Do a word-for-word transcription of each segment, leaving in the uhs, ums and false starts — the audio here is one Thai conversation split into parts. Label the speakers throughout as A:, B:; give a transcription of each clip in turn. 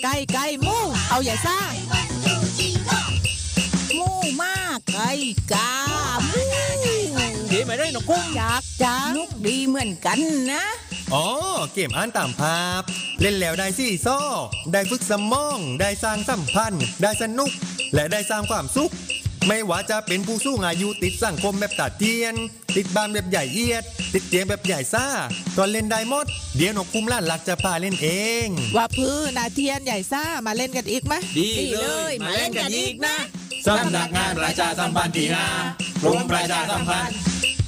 A: ก่ไก่หมูเอาใหญ่ซ่าหมูมากไก่กาหมู
B: เก๋ไม่ได้หนกกุ้ง
A: อยากจังนุกดีเหมือนกันนะ
C: อ๋อเกมอ่านตามภาพเล่นแล้วได้ซี่ซ้อได้ฝึกสมองได้สร้างสัมพันธ์ได้สนุกและได้สร้างความสุขไม่ว่าจะเป็นผู้สูงอายุติดสังคมแบบตัดเทียนติดบ้านแบบใหญ่เอียดติดเตียงแบบใหญ่ซ่าก็เล่นได้หมดเดี๋ยวนกคุ้มล้านหลักจะพาเล่นเอง
A: ว่าพื้นนาเทียนใหญ่ซ่ามาเล่นกันอีกไหม
B: ดีเลยมาเล่นกันอีกนะ
D: สำนักงานประชาสัมพันธ์ที่ห้ากรมประชาสัมพันธ์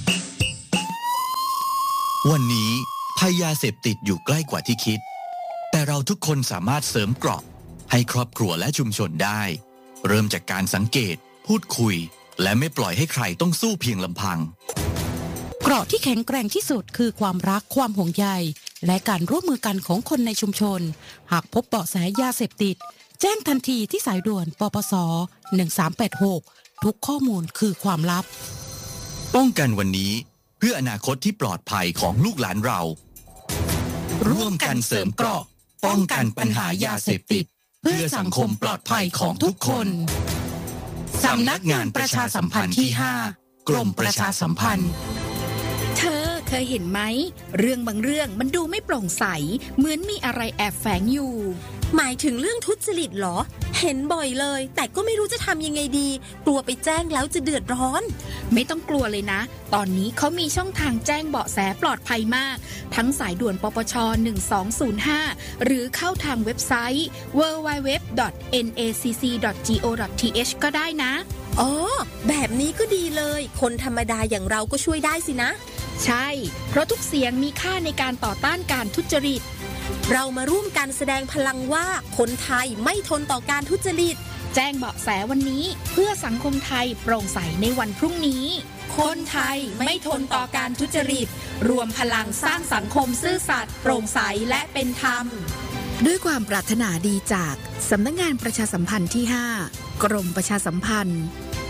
E: วันนี้ภัยยาเสพติดอยู่ใกล้กว่าที่คิดแต่เราทุกคนสามารถเสริมเกราะให้ครอบครัวและชุมชนได้เริ่มจากการสังเกตพูดคุยและไม่ปล่อยให้ใครต้องสู้เพียงลำพัง
F: เกราะที่แข็งแกร่งที่สุดคือความรักความห่วงใยและการร่วมมือกันของคนในชุมชนหากพบเบาะแสยาเสพติดแจ้งทันทีที่สายด่วนปปสหนึ่งสามแปดหกทุกข้อมูลคือความลับ
E: ป้องกันวันนี้เพื่ออนาคตที่ปลอดภัยของลูกหลานเราร่วมกันเสริมเกราะป้องกันปัญหายาเสพติดเพื่อสังคมปลอดภัยของทุกคนสำนักงานประชาสัมพันธ์ที่ห้ากรมประชาสัมพันธ์
G: เธอเคยเห็นไหมเรื่องบางเรื่องมันดูไม่โปร่งใสเหมือนมีอะไรแอบแฝงอยู่
H: หมายถึงเรื่องทุจริตเหรอเห็นบ่อยเลยแต่ก็ไม่รู้จะทำยังไงดีกลัวไปแจ้งแล้วจะเดือดร้อน
G: ไม่ต้องกลัวเลยนะตอนนี้เขามีช่องทางแจ้งเบาะแสปลอดภัยมากทั้งสายด่วนปปชหนึ่งสองศูนย์ห้าหรือเข้าทางเว็บไซต์ ดับเบิลยู ดับเบิลยู ดับเบิลยู ดอท เอ็น เอ ซี ซี ดอท จี โอ ดอท ที เอช ก็ได้นะ
H: อ๋อแบบนี้ก็ดีเลยคนธรรมดาอย่างเราก็ช่วยได้สินะ
G: ใช่เพราะทุกเสียงมีค่าในการต่อต้านการทุจริต
H: เรามาร่วมกันแสดงพลังว่าคนไทยไม่ทนต่อการทุจริต
G: แจ้งเบาะแสวันนี้เพื่อสังคมไทยโปร่งใสในวันพรุ่งนี้
H: คนไทยไม่ทนต่อการทุจริตรวมพลังสร้างสังคมซื่อสัตย์โปร่งใสและเป็นธรรม
G: ด้วยความปรารถนาดีจากสำนักงานประชาสัมพันธ์ที่ห้ากรมประชาสัมพันธ์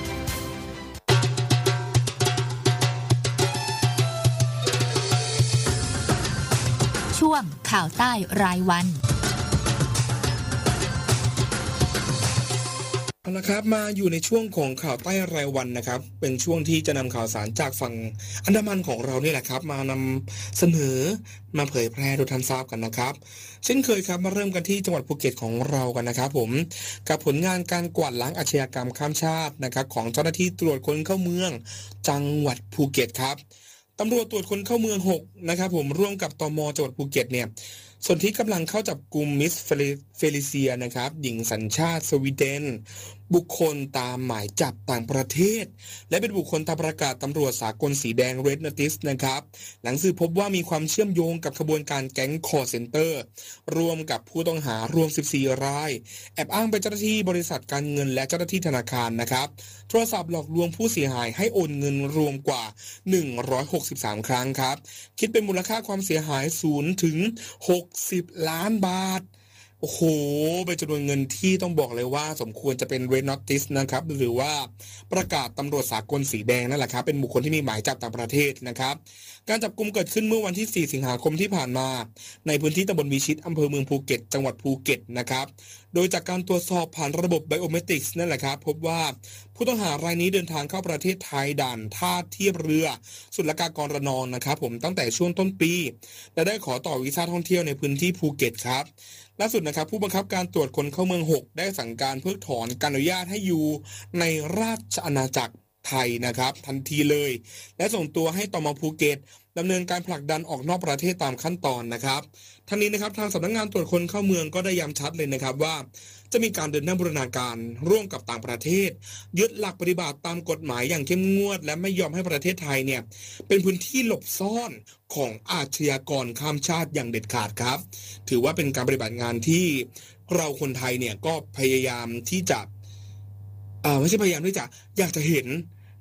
I: ช่วงข่าวใต้รายวัน
J: เอาละครับมาอยู่ในช่วงของข่าวใต้รายวันนะครับเป็นช่วงที่จะนำข่าวสารจากฝั่งอันดามันของเรานี่แหละครับมานำเสนอมาเผยแพร่โดยท่านทราบกันนะครับเช่นเคยครับมาเริ่มกันที่จังหวัดภูเก็ตของเรากันนะครับผมกับผลงานการกวาดล้างอาชญากรรมข้ามชาตินะครับของเจ้าหน้าที่ตรวจคนเข้าเมืองจังหวัดภูเก็ตครับตำรวจตรวจคนเข้าเมืองหกนะครับผมร่วมกับตม.จังหวัดภูเก็ตเนี่ยส่วนที่กำลังเข้าจับกลุ่มมิสเฟลิเซียนะครับหญิงสัญชาติสวีเดนบุคคลตามหมายจับต่างประเทศและเป็นบุคคลตามประกาศตำรวจสากลสีแดง Red Notice นะครับหลังสืบพบว่ามีความเชื่อมโยงกับขบวนการแก๊งคอลเซ็นเตอร์รวมกับผู้ต้องหารวมสิบสี่รายแอบอ้างเป็นเจ้าหน้าที่บริษัทการเงินและเจ้าหน้าที่ธนาคารนะครับโทรศัพท์หลอกลวงผู้เสียหายให้โอนเงินรวมกว่าหนึ่งร้อยหกสิบสามครั้งครับคิดเป็นมูลค่าความเสียหายศูนย์ถึงหกสิบล้านบาทโอ้โหเป็นจำนวนเงินที่ต้องบอกเลยว่าสมควรจะเป็น Red Notice นะครับหรือว่าประกาศตำรวจสากลสีแดงนั่นแหละครับเป็นบุคคลที่มีหมายจับต่างประเทศนะครับการจับกุมเกิดขึ้นเมื่อวันที่สี่สิงหาคมที่ผ่านมาในพื้นที่ตำบลวิชิตอำเภอเมืองภูเก็ตจังหวัดภูเก็ตนะครับโดยจากการตรวจสอบผ่านระบบไบโอเมตริกส์นั่นแหละครับพบว่าผู้ต้องหารายนี้เดินทางเข้าประเทศไทยด่านท่าเทียบเรือศุลกากรระนองนะครับผมตั้งแต่ช่วงต้นปีและได้ขอต่อวีซ่าท่องเที่ยวในพื้นที่ภูเก็ตครับล่าสุดนะครับผู้บังคับการตรวจคนเข้าเมืองหกได้สั่งการเพิกถอนการอนุญาตให้อยู่ในราชอาณาจักรไทยนะครับทันทีเลยและส่งตัวให้ตม.ภูเก็ตดำเนินการผลักดันออกนอกประเทศตามขั้นตอนนะครับทั้งนี้นะครับทางสำนักงานตรวจคนเข้าเมืองก็ได้ย้ำชัดเลยนะครับว่าจะมีการเดินหน้าบูรณาการร่วมกับต่างประเทศยึดหลักปฏิบัติตามกฎหมายอย่างเข้มงวดและไม่ยอมให้ประเทศไทยเนี่ยเป็นพื้นที่หลบซ่อนของอาชญากรข้ามชาติอย่างเด็ดขาดครับถือว่าเป็นการปฏิบัติงานที่เราคนไทยเนี่ยก็พยายามที่จะเอ่อไม่ใช่พยายามที่จะอยากจะเห็น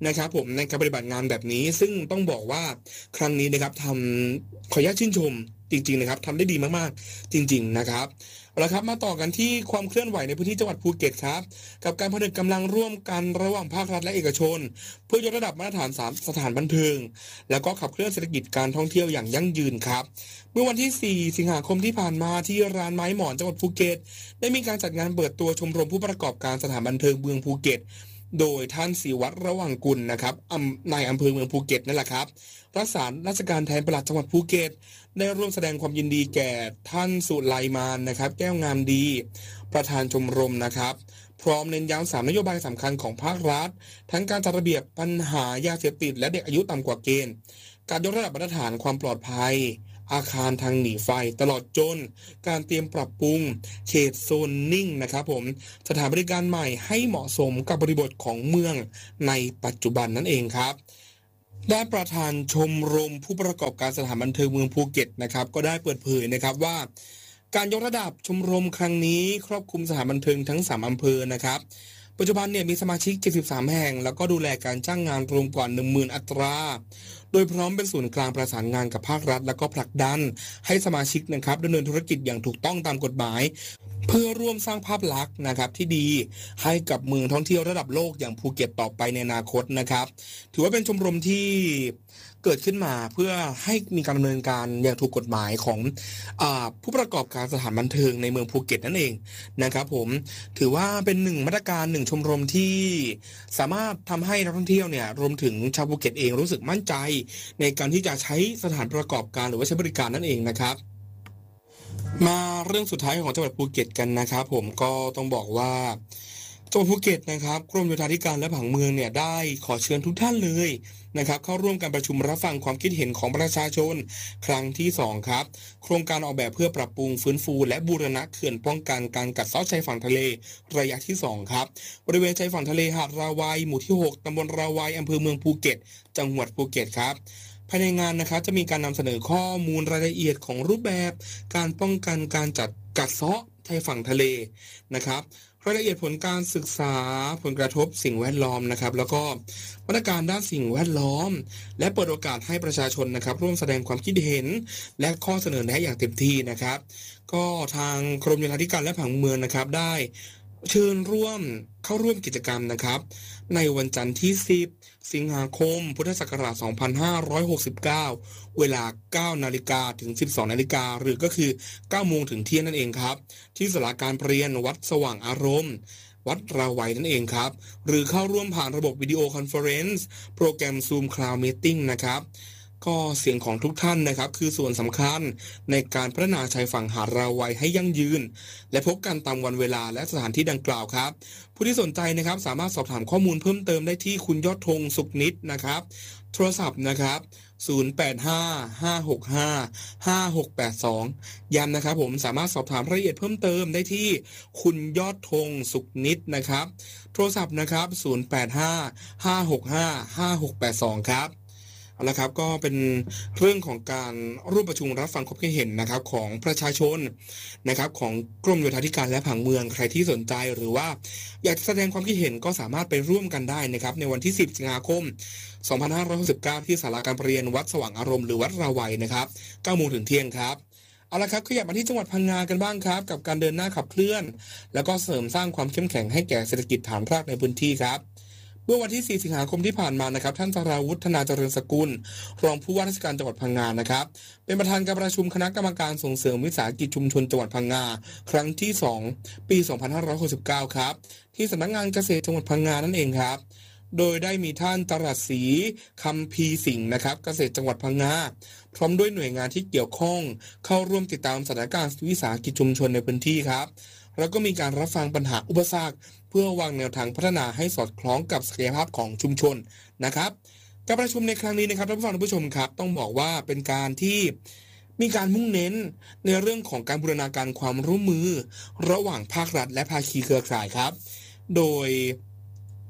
J: นะครับผมในการปฏิบัติงานแบบนี้ซึ่งต้องบอกว่าครั้งนี้นะครับทำขออนุญาตชื่นชมจริงๆนะครับทำได้ดีมากๆจริงๆนะครับเอาละครับมาต่อกันที่ความเคลื่อนไหวในพื้นที่จังหวัดภูเก็ตครับกับการผนึกกำลังร่วมกันระหว่างภาครัฐและเอกชนเพื่อยกระดับมาตรฐานสถานบันเทิงแล้วก็ขับเคลื่อนเศรษฐกิจการท่องเที่ยวอย่างยั่งยืนครับเมื่อวันที่สี่สิงหาคมที่ผ่านมาที่ร้านไม้หมอนจังหวัดภูเก็ตได้มีการจัดงานเปิดตัวชมรมผู้ประกอบการสถานบันเทิงเมืองภูเก็ตโดยท่านศิวัตรระหว่างกุลนะครับนายอำเภอเมืองภูเก็ตนั่นแหละครับรักษาราชการแทนปลัดจังหวัดภูเก็ตได้ร่วมแสดงความยินดีแก่ท่านสุไลมานนะครับแก้วงามดีประธานชมรมนะครับพร้อมเน้นย้ำสามนโยบายสำคัญของภาครัฐทั้งการจัดระเบียบปัญหายาเสพติดและเด็กอายุต่ำกว่าเกณฑ์การยกระดับมาตรฐานความปลอดภัยอาคารทางหนีไฟตลอดจนการเตรียมปรับปรุงเขตโซนนิ่งนะครับผมสถานบริการใหม่ให้เหมาะสมกับบริบทของเมืองในปัจจุบันนั่นเองครับด้านประธานชมรมผู้ประกอบการสถานบันเทิงเมืองภูเก็ตนะครับก็ได้เปิดเผยนะครับว่าการยกระดับชมรมครั้งนี้ครอบคลุมสถานบันเทิงทั้งสามอำเภอนะครับปัจจุบันเนี่ยมีสมาชิกเจ็ดสิบสามแห่งแล้วก็ดูแลการจ้างงานรวมกว่า หนึ่งหมื่น อัตราโดยพร้อมเป็นศูนย์กลางประสานงานกับภาครัฐแล้วก็ผลักดันให้สมาชิกนะครับดำเนินธุรกิจอย่างถูกต้องตามกฎหมายเพื่อร่วมสร้างภาพลักษณ์นะครับที่ดีให้กับเมืองท่องเที่ยวระดับโลกอย่างภูเก็ตต่อไปในอนาคตนะครับถือว่าเป็นชมรมที่เกิดขึ้นมาเพื่อให้มีการดำเนินการอย่างถูกกฎหมายของอ่าผู้ประกอบการสถานบันเทิงในเมืองภูเก็ตนั่นเองนะครับผมถือว่าเป็นหนึ่งมาตรการหนึ่งชมรมที่สามารถทำให้นักท่องเที่ยวเนี่ยรวมถึงชาวภูเก็ตเองรู้สึกมั่นใจในการที่จะใช้สถานประกอบการหรือว่าใช้บริการนั่นเองนะครับมาเรื่องสุดท้ายของจังหวัดภูเก็ตกันนะครับผมก็ต้องบอกว่าจังหวัดภูเก็ตนะครับกรมโยธาธิการและผังเมืองเนี่ยได้ขอเชิญทุกท่านเลยนะครับเข้าร่วมการประชุมรับฟังความคิดเห็นของประชาชนครั้งที่สองครับโครงการออกแบบเพื่อปรับปรุงฟื้นฟูและบูรณะเขื่อนป้องกันการกัดเซาะชายฝั่งทะเลระยะที่สองครับบริเวณชายฝั่งทะเลหาดราวัยหมู่ที่หกตำบลราวัยอำเภอเมืองภูเก็ตจังหวัดภูเก็ตครับภายในงานนะครับจะมีการนำเสนอข้อมูลรายละเอียดของรูปแบบการป้องกันการจัดกัดเซาะชายฝั่งทะเลนะครับรายละเอียดผลการศึกษาผลกระทบสิ่งแวดล้อมนะครับแล้วก็มาตรการด้านสิ่งแวดล้อมและเปิดโอกาสให้ประชาชนนะครับร่วมแสดงความคิดเห็นและข้อเสนอแนะอย่างเต็มที่นะครับก็ทางกรมโยธาธิการและผังเมืองนะครับได้เชิญร่วมเข้าร่วมกิจกรรมนะครับในวันจันทร์ที่สิบสิงหาคมพุทธศักราชสองพันห้าร้อยหกสิบเก้าเวลา เก้านาฬิกา ถึง สิบสองนาฬิกาหรือก็คือ เก้าโมงถึงเที่ยงนั่นเองครับที่ศาลาการประเรียนวัดสว่างอารมณ์วัดราวัยนั่นเองครับหรือเข้าร่วมผ่านระบบวิดีโอคอนเฟอเรนซ์โปรแกรม Zoom Cloud Meeting นะครับก็เสียงของทุกท่านนะครับคือส่วนสำคัญในการพัฒนาชายฝั่งหาดราวัยให้ยั่งยืนและพบกันตามวันเวลาและสถานที่ดังกล่าวครับผู้ที่สนใจนะครับสามารถสอบถามข้อมูลเพิ่มเติมได้ที่คุณยอดธงสุขนิดนะครับโทรศัพท์นะครับศูนย์ แปด ห้า ห้า หก ห้า ห้า หก แปด สองย้ำนะครับผมสามารถสอบถามรายละเอียดเพิ่มเติมได้ที่คุณยอดธงสุขนิดนะครับโทรศัพท์นะครับศูนย์ แปด ห้า ห้า หก ห้า ห้า หก แปด สองครับแล้วครับก็เป็นเรื่องของการร่วมประชุมรับฟังความคิดเห็นนะครับของประชาชนนะครับของกรมโยธาธิการและผังเมืองใครที่สนใจหรือว่าอยากแสดงความคิดเห็นก็สามารถไปร่วมกันได้นะครับในวันที่สิบสิงหาคมสองพันห้าร้อยหกสิบเก้าที่ศาลาการประเรียนวัดสว่างอารมณ์หรือวัดราวัยนะครับเก้าโมงถึงเที่ยงครับเอาละครับขยับมาที่จังหวัดพังงากันบ้างครับกับการเดินหน้าขับเคลื่อนแล้วก็เสริมสร้างความเข้มแข็งให้แก่เศรษฐกิจฐานรากในพื้นที่ครับเมื่อวันที่สี่สิงหาคมที่ผ่านมานะครับท่านสราวุฒิธนาเจริญสกุลรองผู้ว่าราชการจังหวัดพังงานะครับเป็นประธานการประชุมคณะกรรมการส่งเสริมวิสาหกิจชุมชนจังหวัดพังงาครั้งที่สองปีสองพันห้าร้อยหกสิบเก้าครับที่สำนักงานเกษตรจังหวัดพังงานั่นเองครับโดยได้มีท่านจรัสศรีคำพีสิงห์นะครับเกษตรจังหวัดพังงาพร้อมด้วยหน่วยงานที่เกี่ยวข้องเข้าร่วมติดตามสถานการณ์วิสาหกิจชุมชนในพื้นที่ครับแล้วก็มีการรับฟังปัญหาอุปสรรคเพื่อวางแนวทางพัฒนาให้สอดคล้องกับศักยภาพของชุมชนนะครับการประชุมในครั้งนี้นะครับท่านผู้ฟังท่านผู้ชมครับต้องบอกว่าเป็นการที่มีการมุ่งเน้นในเรื่องของการบูรณาการความร่วมมือระหว่างภาครัฐและภาคีเครือข่ายครับโดย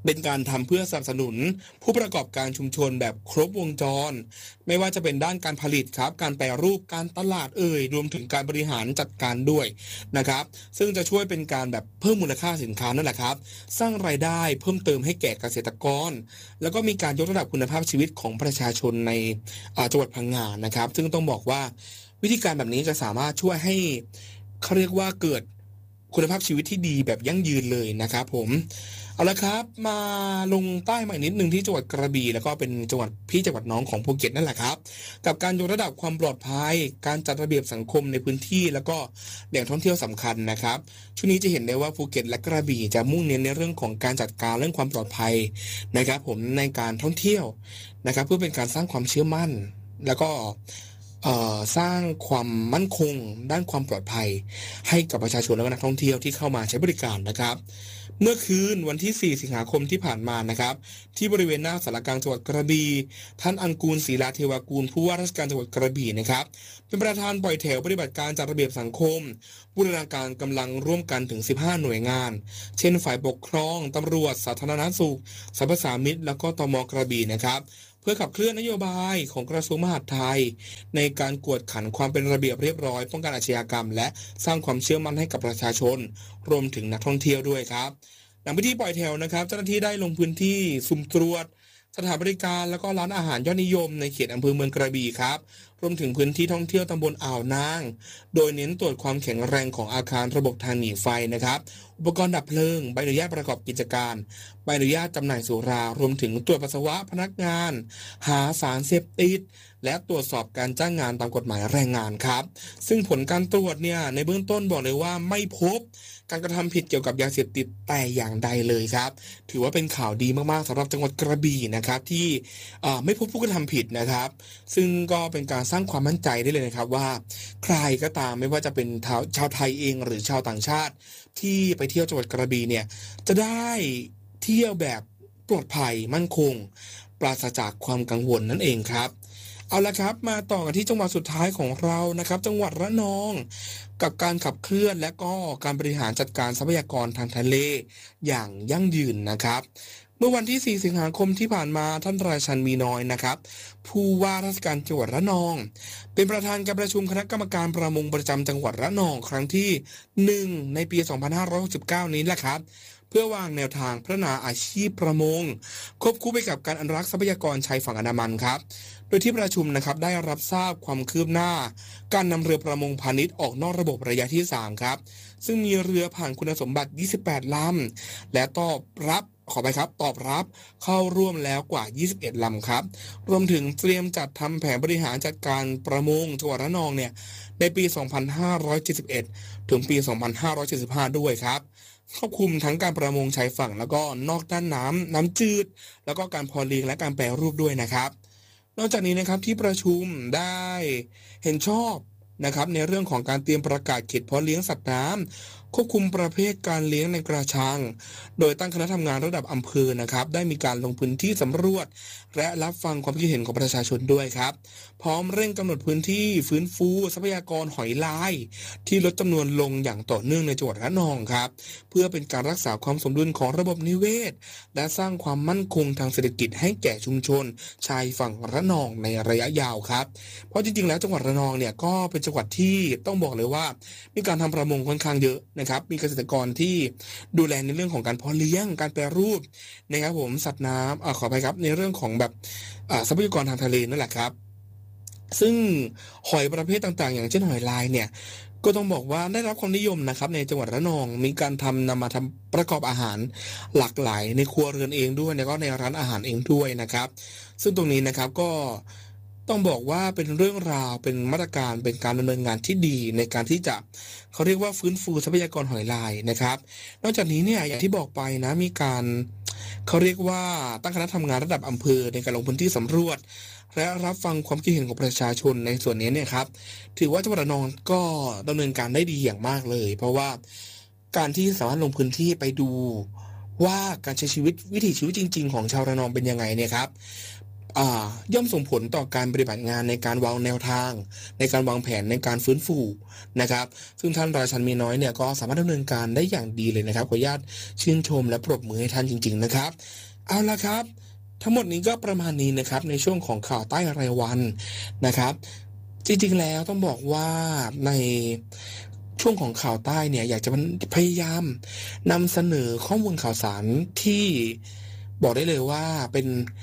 J: เป็นการทำเพื่อสนับสนุนผู้ประกอบการชุมชนแบบครบวงจรไม่ว่าจะเป็นด้านการผลิตครับการแปรรูปการตลาดเอ่ยรวมถึงการบริหารจัดการด้วยนะครับซึ่งจะช่วยเป็นการแบบเพิ่มมูลค่าสินค้านั่นแหละครับสร้างรายได้เพิ่มเติมให้แก่เกษตรกรแล้วก็มีการยกระดับคุณภาพชีวิตของประชาชนในจังหวัดพังงานะครับซึ่งต้องบอกว่าวิธีการแบบนี้จะสามารถช่วยให้เขาเรียกว่าเกิดคุณภาพชีวิตที่ดีแบบยั่งยืนเลยนะครับผมเอาละครับมาลงใต้มาอีกนิดนึงที่จังหวัดกระบี่แล้วก็เป็นจังหวัดพี่จังหวัดน้องของภูเก็ตนั่นแหละครับกับการยกระดับความปลอดภัยการจัดระเบียบสังคมในพื้นที่แล้วก็แหล่งท่องเที่ยวสำคัญนะครับช่วงนี้จะเห็นได้ว่าภูเก็ตและกระบี่จะมุ่งเน้นในเรื่องของการจัดการเรื่องความปลอดภัยนะครับผมในการท่องเที่ยวนะครับเพื่อเป็นการสร้างความเชื่อมั่นแล้วก็สร้างความมั่นคงด้านความปลอดภัยให้กับประชาชนและนักท่องเที่ยวที่เข้ามาใช้บริการนะครับเมื่อคืนวันที่สี่สิงหาคมที่ผ่านมานะครับที่บริเวณหน้าศาลกลางจังหวัดกระบี่ท่านอังกูลศรีลาเทวากูลผู้ว่าราชการจังหวัดกระบี่นะครับเป็นประธานปล่อยแถวปฏิบัติการจัดระเบียบสังคมบูรณาการกำลังร่วมกันถึงสิบห้าหน่วยงานเช่นฝ่ายปกครองตำรวจสาธารณสุขสรรพสามิตแล้วก็ตม.กระบี่นะครับเพื่อขับเคลื่อนนโยบายของกระทรวงมหาดไทยในการกวดขันความเป็นระเบียบเรียบร้อยป้องกันอาชญากรรมและสร้างความเชื่อมั่นให้กับประชาชนรวมถึงนักท่องเที่ยวด้วยครับหลังพิธีปล่อยแถวนะครับเจ้าหน้าที่ได้ลงพื้นที่สุ่มตรวจสถานบริการแล้วก็ร้านอาหารยอดนิยมในเขตอำเภอเมืองกระบี่ครับรวมถึงพื้นที่ท่องเที่ยวตำบลอ่าวนางโดยเน้นตรวจความแข็งแรงของอาคารระบบทางหนีไฟนะครับอุปกรณ์ดับเพลิงใบอนุญาตประกอบกิจการใบอนุญาตจำหน่ายสุรารวมถึงตรวจปัสสาวะพนักงานหาสารเสพติดและตรวจสอบการจ้างงานตามกฎหมายแรงงานครับซึ่งผลการตรวจเนี่ยในเบื้องต้นบอกเลยว่าไม่พบการกระทำผิดเกี่ยวกับยาเสพติดแต่อย่างใดเลยครับถือว่าเป็นข่าวดีมากๆสำหรับจังหวัดกระบี่นะครับที่ไม่พบผู้กระทำผิดนะครับซึ่งก็เป็นการสร้างความมั่นใจได้เลยนะครับว่าใครก็ตามไม่ว่าจะเป็นชาวไทยเองหรือชาวต่างชาติที่ไปเที่ยวจังหวัดกระบี่เนี่ยจะได้เที่ยวแบบปลอดภัยมั่นคงปราศจากความกังวลนั่นเองครับเอาละครับมาต่อกันที่จังหวัดสุดท้ายของเรานะครับจังหวัดระนองกับการขับเคลื่อนและก็การบริหารจัดการทรัพยากรทางทะเลอย่างยั่งยืนนะครับเมื่อวันที่สี่สิงหาคมที่ผ่านมาท่านราชันมีน้อยนะครับผู้ว่าราชการจังหวัดระนองเป็นประธานการประชุมคณะกรรมการประมงประจำจังหวัดระนองครั้งที่หนึ่งในปีสองพันห้าร้อยหกสิบเก้านี้แหละครับเพื่อวางแนวทางพัฒนาอาชีพประมงควบคู่ไปกับการอนุรักษ์ทรัพยากรชายฝั่งอันดามันครับโดยที่ประชุมนะครับได้รับทราบความคืบหน้าการนำเรือประมงพาณิชย์ออกนอกระบบระยะที่สามครับซึ่งมีเรือผ่านคุณสมบัติยี่สิบแปดลำและตอบรับขอไปครับตอบรับเข้าร่วมแล้วกว่ายี่สิบเอ็ดลำครับรวมถึงเตรียมจัดทำแผนบริหารจัดการประมงจังหวัดระนองเนี่ยในปีสองพันห้าร้อยเจ็ดสิบเอ็ดถึงปีสองพันห้าร้อยเจ็ดสิบห้าด้วยครับครอบคลุมทั้งการประมงชายฝั่งแล้วก็นอกด้านน้ำน้ำจืดแล้วก็การเพาะเลี้ยงและการแปรรูปด้วยนะครับนอกจากนี้นะครับที่ประชุมได้เห็นชอบนะครับในเรื่องของการเตรียมประกาศเขตเพาะเลี้ยงสัตว์น้ำควบคุมประเภทการเลี้ยงในกระชังโดยตั้งคณะทำงานระดับอำเภอนะครับได้มีการลงพื้นที่สำรวจและรับฟังความคิดเห็นของประชาชนด้วยครับพร้อมเร่งกำหนดพื้นที่ฟื้นฟูทรัพยากรหอยลายที่ลดจำนวนลงอย่างต่อเนื่องในจังหวัดระนองครับเพื่อเป็นการรักษาความสมดุลของระบบนิเวศและสร้างความมั่นคงทางเศรษฐกิจให้แก่ชุมชนชายฝั่งระนองในระยะยาวครับเพราะจริงๆแล้วจังหวัดระนองเนี่ยก็เป็นจังหวัดที่ต้องบอกเลยว่ามีการทำประมงค่อนข้างเยอะนะครับมีเกษตรกรที่ดูแลในเรื่องของการเพาะเลี้ยงการแปรรูปนะครับผมสัตว์น้ำอ่าขอไปครับในเรื่องของแบบอ่าทรัพยากรทางทะเลนั่นแหละครับซึ่งหอยประเภทต่างๆอย่างเช่นหอยลายเนี่ยก็ต้องบอกว่าได้รับความนิยมนะครับในจังหวัดระนองมีการทำนำมาทำประกอบอาหารหลากหลายในครัวเรือนเองด้วยแล้วก็ในร้านอาหารเองด้วยนะครับซึ่งตรงนี้นะครับก็ต้องบอกว่าเป็นเรื่องราวเป็นมาตรการเป็นการดำเนินงานที่ดีในการที่จะเขาเรียกว่าฟื้นฟูทรัพยากรหอยลายนะครับนอกจากนี้เนี่ยอย่างที่บอกไปนะมีการเขาเรียกว่าตั้งคณะทำงานระดับอำเภอในการลงพื้นที่สำรวจและรับฟังความคิดเห็นของประชาชนในส่วนนี้เนี่ยครับถือว่าจังหวัดระนองก็ดำเนินการได้ดีอย่างมากเลยเพราะว่าการที่สามารถลงพื้นที่ไปดูว่าการใช้ชีวิตวิถีชีวิตจริงๆของชาวระนองเป็นยังไงเนี่ยครับย่อมส่งผลต่อการปฏิบัติงานในการวางแนวทางในการวางแผนในการฟื้นฟูนะครับซึ่งท่านราชันมีน้อยเนี่ยก็สามารถดำเนินการได้อย่างดีเลยนะครับขออนุญาตชื่นชมและปรบมือให้ท่านจริงๆนะครับเอาละครับทั้งหมดนี้ก็ประมาณนี้นะครับในช่วงของข่าวใต้รายวันนะครับจริงๆแล้วต้องบอกว่าในช่วงของข่าวใต้เนี่ยอยากจะพยายามนำเสนอข้อมูลข่าวสารที่บอกได้เลยว่าเป็น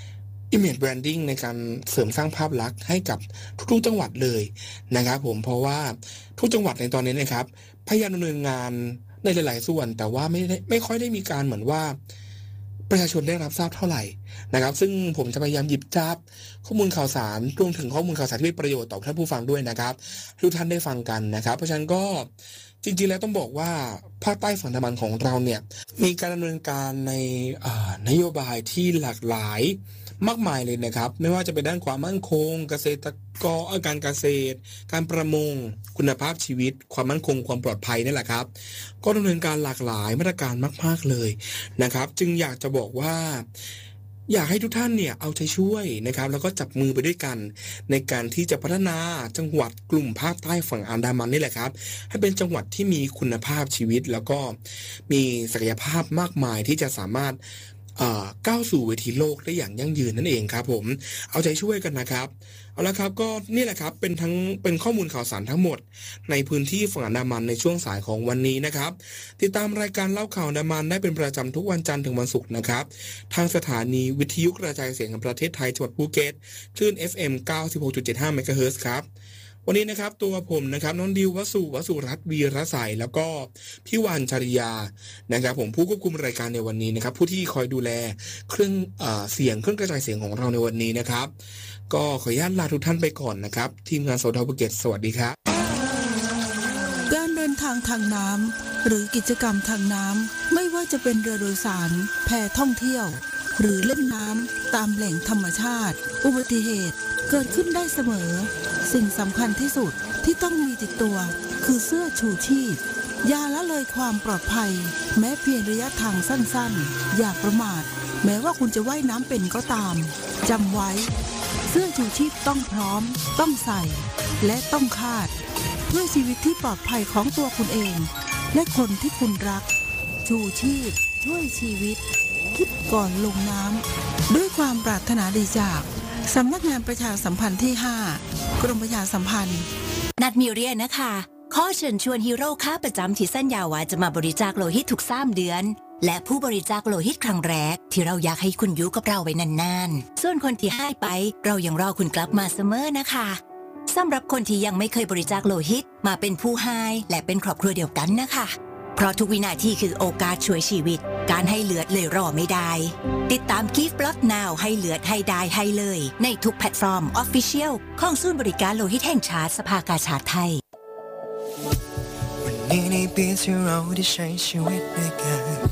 J: image branding ในการเสริมสร้างภาพลักษณ์ให้กับทุกๆจังหวัดเลยนะครับผมเพราะว่าทุกจังหวัดในตอนนี้นะครับพยายามดำเนินงานในหลายๆส่วนแต่ว่าไม่ได้ไม่ค่อยได้มีการเหมือนว่าประชาชนได้รับทราบเท่าไหร่นะครับซึ่งผมจะพยายามหยิบจับข้อมูลข่าวสารรวมถึงข้อมูลข่าวสารที่เป็นประโยชน์ต่อท่านผู้ฟังด้วยนะครับทุกท่านได้ฟังกันนะครับเพราะฉะนั้นก็จริงๆแล้วต้องบอกว่าภาคใต้ฝั่งตะวันของเราเนี่ยมีการดำเนินการในนโยบายที่หลากหลายมากมายเลยนะครับไม่ว่าจะเป็นด้านความมั่นคงเกษตรกรการเกษตรการประมงคุณภาพชีวิตความมั่นคงความปลอดภัยนี่แหละครับก็ดำเนินการหลากหลายมาตรการมากๆเลยนะครับจึงอยากจะบอกว่าอยากให้ทุกท่านเนี่ยเอาใจช่วยนะครับแล้วก็จับมือไปด้วยกันในการที่จะพัฒนาจังหวัดกลุ่มภาคใต้ฝั่งอันดามันนี่แหละครับให้เป็นจังหวัดที่มีคุณภาพชีวิตแล้วก็มีศักยภาพมากมายที่จะสามารถก้าวสู่เวทีโลกได้อย่างยั่งยืนนั่นเองครับผมเอาใจช่วยกันนะครับเอาละครับก็นี่แหละครับเป็นทั้งเป็นข้อมูลข่าวสารทั้งหมดในพื้นที่ฝั่งอันดามันในช่วงสายของวันนี้นะครับติดตามรายการเล่าข่าวอันดามันได้เป็นประจำทุกวันจันทร์ถึงวันศุกร์นะครับทางสถานีวิทยุกระจายเสียงแห่งประเทศไทยจังหวัดภูเก็ตคลื่น เอฟ เอ็ม เก้าสิบหกจุดเจ็ดห้า เมกะเฮิรตซ์ครับวันนี้นะครับตัวผมนะครับน้องดิววสุวสุรัตน์วีรสายแล้วก็พี่วานชริยานะครับผมผู้ควบคุมรายการในวันนี้นะครับผู้ที่คอยดูแลเครื่องเอ่อเสียงเครื่องกระจายเสียงของเราในวันนี้นะครับก็ขออนุญาตลาทุกท่านไปก่อนนะครับทีมงานสทภูเก็ตสวัสดีครับ
K: การเดินทางทางน้ำหรือกิจกรรมทางน้ำไม่ว่าจะเป็นเรือโดยสารแพท่องเที่ยวหรือเล่นน้ำตามแหล่งธรรมชาติอุบัติเหตุเกิดขึ้นได้เสมอสิ่งสำคัญที่สุดที่ต้องมีติดตัวคือเสื้อชูชีพอย่าละเลยความปลอดภัยแม้เพียงระยะทางสั้นๆอย่าประมาทแม้ว่าคุณจะว่ายน้ำเป็นก็ตามจำไว้เสื้อชูชีพต้องพร้อมต้องใส่และต้องคาดเพื่อชีวิตที่ปลอดภัยของตัวคุณเองและคนที่คุณรักชูชีพช่วยชีวิตคิดก่อนลงน้ำด้วยความปรารถนาดีจากสำนักงานประชาสัมพันธ์ที่ห้ากรมประชาสัมพันธ์
L: นัดมิเรียนะคะขอเชิญชวนฮีโร่ค้าประจำที่สัญญาว่าจะมาบริจาคโลหิตทุกสามเดือนและผู้บริจาคโลหิตครั้งแรกที่เราอยากให้คุณอยู่กับเราไว้นานๆส่วนคนที่ให้ไปเรายังรอคุณกลับมาเสมอนะคะสำหรับคนที่ยังไม่เคยบริจาคโลหิตมาเป็นผู้ให้และเป็นครอบครัวเดียวกันนะคะเพราะทุกวินาทีคือโอกาสช่วยชีวิตการให้เลือดเลยรอไม่ได้ติดตาม Give Blood Now ให้เลือดให้ได้ให้เลยในทุกแพลตฟอร์ม Official ของศูนย์บริการโลหิตแห่งชาติสภากาชาดไทย
M: วันนี้ในปีที่เราได้ใช้ชีวิตด้วยกัน